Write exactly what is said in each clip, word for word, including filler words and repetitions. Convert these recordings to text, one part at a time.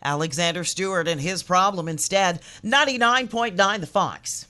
Alexander Stewart and his problem instead. ninety-nine point nine The Fox.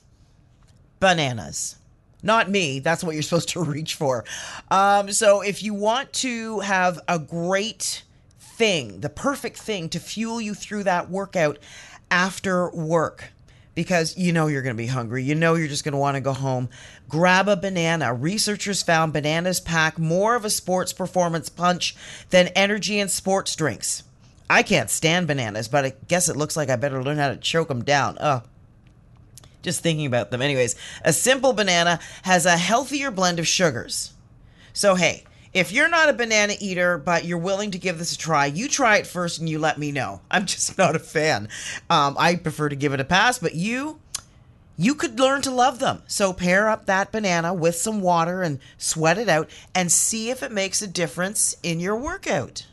Bananas. Not me. That's what you're supposed to reach for. Um, so if you want to have a great thing, the perfect thing to fuel you through that workout after work, because you know you're going to be hungry, you know you're just going to want to go home, grab a banana. Researchers found bananas pack more of a sports performance punch than energy and sports drinks. I can't stand bananas, but I guess it looks like I better learn how to choke them down. Ugh. Just thinking about them. Anyways, a simple banana has a healthier blend of sugars. So, hey, if you're not a banana eater, but you're willing to give this a try, you try it first and you let me know. I'm just not a fan. Um, I prefer to give it a pass, but you, you could learn to love them. So pair up that banana with some water and sweat it out and see if it makes a difference in your workout.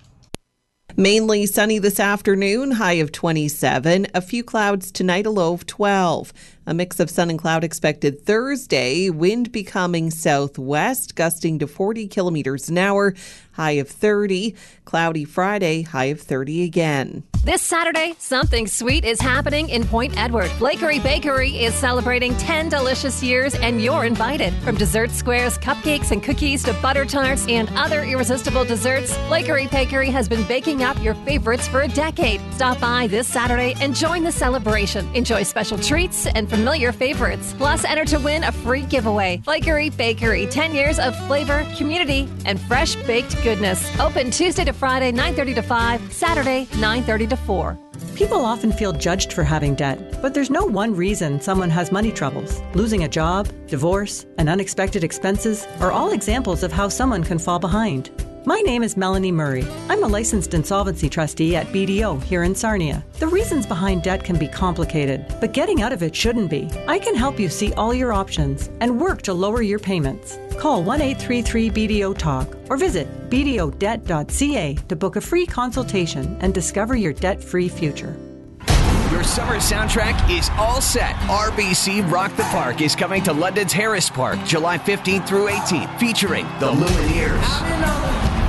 Mainly sunny this afternoon, high of twenty-seven. A few clouds tonight, a low of twelve. A mix of sun and cloud expected Thursday. Wind becoming southwest, gusting to forty kilometers an hour, high of thirty. Cloudy Friday, high of thirty again. This Saturday, something sweet is happening in Point Edward. Flakery Bakery is celebrating ten delicious years, and you're invited. From dessert squares, cupcakes, and cookies to butter tarts and other irresistible desserts, Flakery Bakery has been baking up your favorites for a decade. Stop by this Saturday and join the celebration. Enjoy special treats and familiar favorites. Plus, enter to win a free giveaway. Flakery Bakery, ten years of flavor, community, and fresh baked goodness. Open Tuesday to Friday, nine thirty to five, Saturday, nine thirty to four. People often feel judged for having debt, but there's no one reason someone has money troubles. Losing a job, divorce, and unexpected expenses are all examples of how someone can fall behind. My name is Melanie Murray. I'm a licensed insolvency trustee at B D O here in Sarnia. The reasons behind debt can be complicated, but getting out of it shouldn't be. I can help you see all your options and work to lower your payments. Call one eight three three B D O talk or visit b d o debt dot c a to book a free consultation and discover your debt-free future. Your summer soundtrack is all set. R B C Rock the Park is coming to London's Harris Park July fifteenth through eighteenth, featuring the Lumineers,